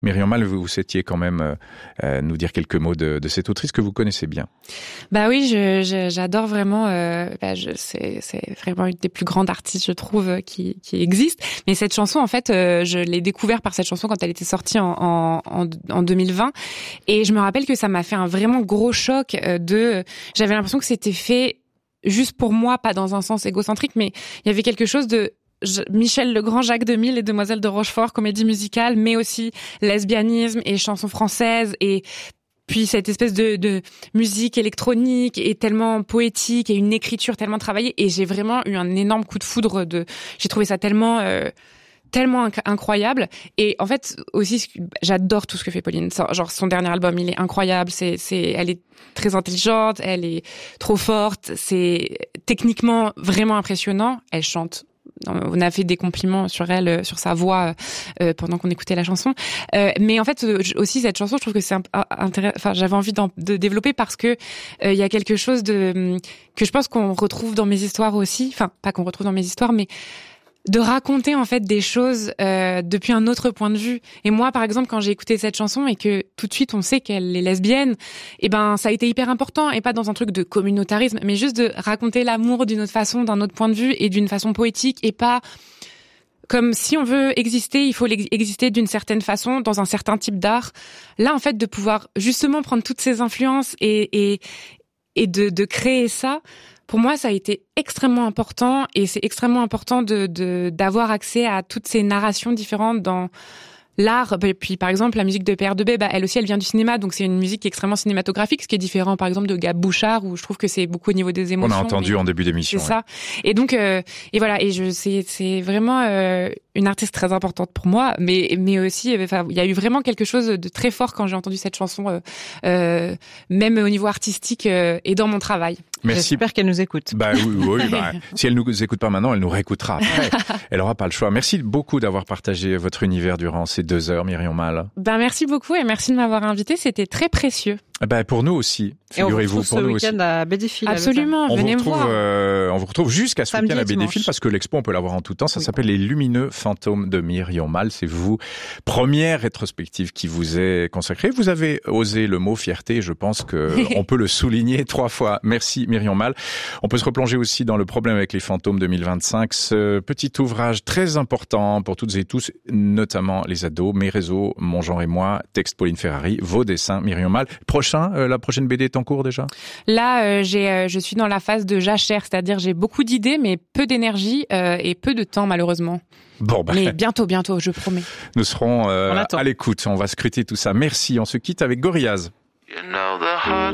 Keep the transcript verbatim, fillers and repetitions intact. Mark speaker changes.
Speaker 1: Myriam Mal, vous, vous souhaitiez quand même euh, nous dire quelques mots de, de cette autrice que vous connaissez bien.
Speaker 2: Bah oui, je, je, j'adore vraiment. Euh, bah je, c'est, c'est vraiment une des plus grandes artistes, je trouve, qui, qui existe. Mais cette chanson, en fait, euh, je l'ai découvert par cette chanson quand elle était sortie en, en, en, en deux mille vingt, et je me rappelle que ça m'a fait un vraiment gros choc. Euh, de, j'avais l'impression que c'était fait juste pour moi, pas dans un sens égocentrique, mais il y avait quelque chose de Michel Legrand, Jacques Demy, Les Demoiselles de Rochefort, comédie musicale, mais aussi lesbianisme et chansons françaises, et puis cette espèce de, de musique électronique et tellement poétique et une écriture tellement travaillée. Et j'ai vraiment eu un énorme coup de foudre. De, j'ai trouvé ça tellement, euh, tellement inc- incroyable. Et en fait aussi, j'adore tout ce que fait Pauline. Genre son dernier album, il est incroyable. C'est, c'est, elle est très intelligente, elle est trop forte. C'est techniquement vraiment impressionnant. Elle chante. On a fait des compliments sur elle, sur sa voix euh, pendant qu'on écoutait la chanson. Euh, mais en fait, aussi cette chanson, je trouve que c'est intéressant. Enfin, j'avais envie de développer parce que il euh, y a quelque chose de que je pense qu'on retrouve dans mes histoires aussi. Enfin, pas qu'on retrouve dans mes histoires, mais de raconter en fait des choses euh, depuis un autre point de vue. Et moi, par exemple, quand j'ai écouté cette chanson et que tout de suite on sait qu'elle est lesbienne, et ben ça a été hyper important, et pas dans un truc de communautarisme, mais juste de raconter l'amour d'une autre façon, d'un autre point de vue et d'une façon poétique, et pas comme si on veut exister, il faut exister d'une certaine façon, dans un certain type d'art. Là, en fait, de pouvoir justement prendre toutes ces influences et et et de de créer ça. Pour moi, ça a été extrêmement important, et c'est extrêmement important de, de d'avoir accès à toutes ces narrations différentes dans l'art. Et puis, par exemple, la musique de P R deux B, bah, elle aussi, elle vient du cinéma, donc c'est une musique extrêmement cinématographique, ce qui est différent, par exemple, de Gab Bouchard, où je trouve que c'est beaucoup au niveau des émotions.
Speaker 1: On a entendu en début d'émission.
Speaker 2: C'est ouais. ça. Et donc, euh, et voilà, et je, c'est, c'est vraiment euh, une artiste très importante pour moi, mais, mais aussi, enfin, il y a eu vraiment quelque chose de très fort quand j'ai entendu cette chanson, euh, euh, même au niveau artistique euh, et dans mon travail.
Speaker 1: Merci.
Speaker 3: J'espère qu'elle nous écoute.
Speaker 1: Bah oui, oui bah, si elle nous écoute pas maintenant, elle nous réécoutera après. Elle aura pas le choix. Merci beaucoup d'avoir partagé votre univers durant ces deux heures, Myriam Mal.
Speaker 2: Ben merci beaucoup, et merci de m'avoir invité. C'était très précieux.
Speaker 1: Ben pour nous aussi. Figurez-vous,
Speaker 3: et on vous retrouve
Speaker 1: pour
Speaker 3: ce
Speaker 1: nous
Speaker 3: week-end
Speaker 1: aussi.
Speaker 3: à Bédéfil.
Speaker 2: Absolument,
Speaker 1: on
Speaker 2: venez
Speaker 1: vous retrouve,
Speaker 2: me voir.
Speaker 1: Euh, on vous retrouve jusqu'à ce
Speaker 3: Samedi
Speaker 1: week-end à Bédéfil,
Speaker 3: dimanche.
Speaker 1: parce que l'expo, on peut l'avoir en tout temps. Ça
Speaker 3: oui.
Speaker 1: s'appelle Les Lumineux Fantômes de Myriam Mal. C'est vous, première rétrospective qui vous est consacrée. Vous avez osé le mot fierté. Je pense que on peut le souligner trois fois. Merci Myriam Mal. On peut se replonger aussi dans Le problème avec les fantômes deux mille vingt-cinq. Ce petit ouvrage très important pour toutes et tous, notamment les ados. Mes réseaux, mon genre et moi. Texte Pauline Ferrari. Vos dessins, Myriam Mal. Prochain, euh, la prochaine B D est en cours déjà?
Speaker 2: Là, euh, j'ai, euh, je suis dans la phase de jachère, c'est-à-dire j'ai beaucoup d'idées, mais peu d'énergie euh, et peu de temps, malheureusement.
Speaker 1: Bon, bah,
Speaker 2: mais bientôt, bientôt, je promets.
Speaker 1: Nous serons euh,
Speaker 3: à
Speaker 1: l'écoute. On va scruter tout ça. Merci. On se quitte avec Gorillaz.
Speaker 4: You know the